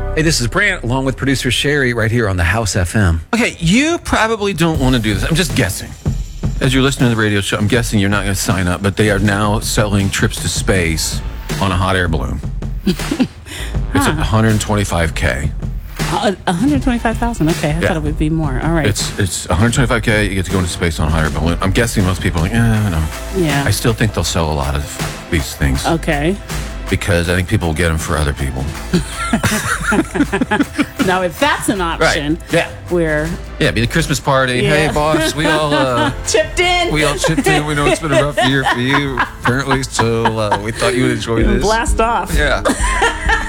Hey, this is Brant, along with producer Sherry, right here on the House FM. Okay, you probably don't want to do this. I'm just guessing. As you're listening to the radio show, I'm guessing you're not going to sign up, but they are now selling trips to space on a hot air balloon. It's $125K. 125,000. Okay, I thought it would be more. All right. It's $125K. You get to go into space on a hot air balloon. I'm guessing most people are like, no. Yeah. I still think they'll sell a lot of these things. Okay. Because I think people will get them for other people. Now, if that's an option, right. Yeah. Be the Christmas party. Yeah. Hey, boss, we all chipped in. We know it's been a rough year for you, apparently. So we thought you would enjoy this. Blast off. Yeah.